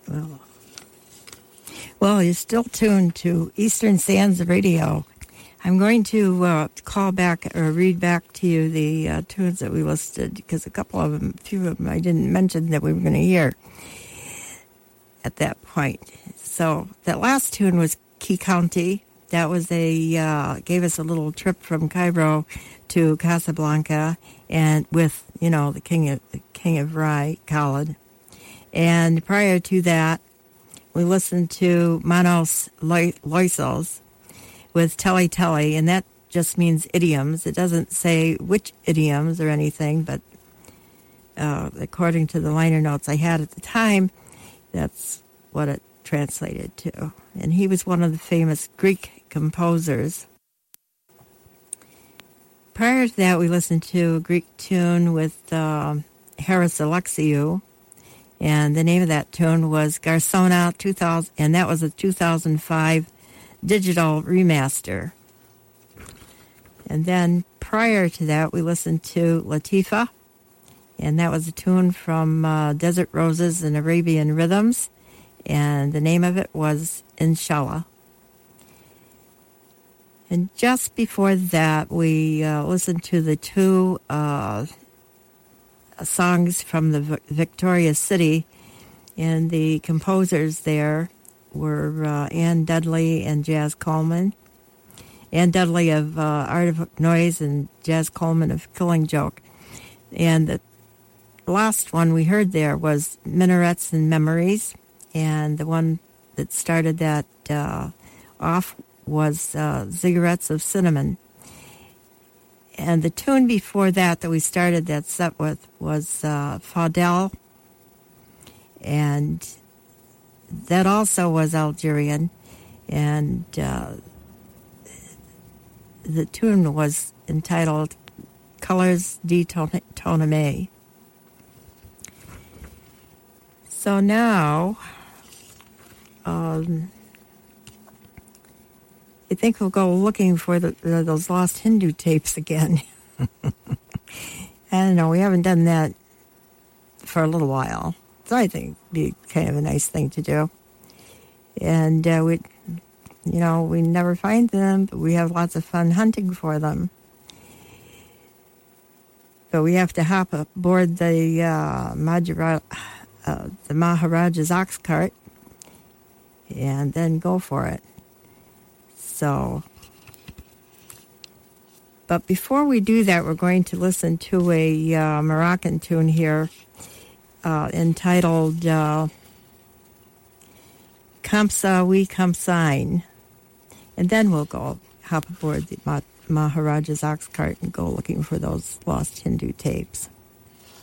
Well, you're still tuned to Eastern Sands Radio. I'm going to call back or read back to you the tunes that we listed, because a few of them I didn't mention that we were going to hear at that point. So that last tune was Key County. That was gave us a little trip from Cairo to Casablanca, and with, the King of Rye, Khaled. And prior to that, we listened to Manos Loisos with Telly Telly, and that just means idioms. It doesn't say which idioms or anything, but according to the liner notes I had at the time, that's what it translated to. And he was one of the famous Greek composers. Prior to that, we listened to a Greek tune with Haris Alexiou, and the name of that tune was Garsona 2000, and that was a 2005 digital remaster. And then prior to that, we listened to Latifa, and that was a tune from Desert Roses and Arabian Rhythms, and the name of it was Inshallah. And just before that, we listened to the two songs from the Victoria City, and the composers there were Ann Dudley and Jazz Coleman. Ann Dudley of Art of Noise and Jazz Coleman of Killing Joke. And the last one we heard there was Minarets and Memories, and the one that started that off was Ziggurats of Cinnamon. And the tune before that we started that set with was Faudel, and that also was Algerian, and the tune was entitled Colors de Toname. So now, I think we'll go looking for those lost Hindu tapes again. I don't know, we haven't done that for a little while. So I think it'd be kind of a nice thing to do. And we never find them, but we have lots of fun hunting for them. But we have to hop aboard the Maharaja's ox cart and then go for it. So, but before we do that, we're going to listen to a Moroccan tune here entitled Kamsa We Kamsain. And then we'll go hop aboard the Maharaja's ox cart and go looking for those lost Hindu tapes.